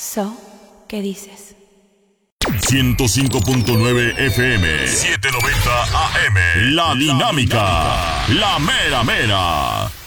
¿Qué dices? 105.9 FM, 790 AM. La Dinámica, la mera mera.